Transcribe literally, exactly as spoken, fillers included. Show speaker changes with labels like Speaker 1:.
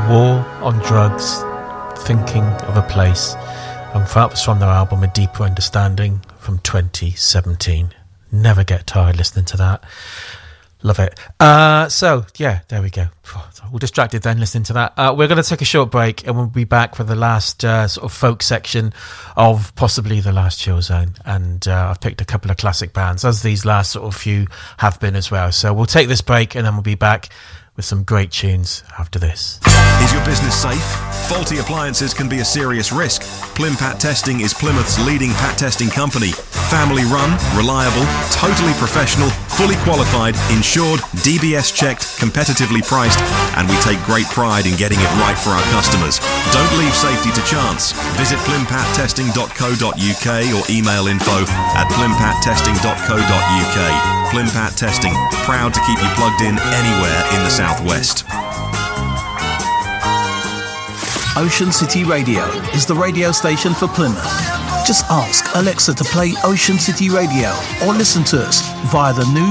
Speaker 1: War on Drugs, Thinking of a Place. And that was from their album A Deeper Understanding from twenty seventeen. Never get tired listening to that. Love it. Uh, so, yeah, there we go. All distracted then listening to that. Uh, we're going to take a short break and we'll be back for the last uh, sort of folk section of possibly the last Chill Zone. And uh, I've picked a couple of classic bands, as these last sort of few have been as well. So we'll take this break and then we'll be back with some great tunes after this.
Speaker 2: Is your business safe? Faulty appliances can be a serious risk. Plimpat Testing is Plymouth's leading pat testing company. Family run, reliable, totally professional, fully qualified, insured, D B S checked, competitively priced, and we take great pride in getting it right for our customers. Don't leave safety to chance. Visit plimpat testing dot co dot uk or email info at plimpat testing dot co dot uk. Plimpat Testing, proud to keep you plugged in anywhere in the Southwest.
Speaker 3: Ocean City Radio is the radio station for Plymouth. Just ask Alexa to play Ocean City Radio or listen to us via the new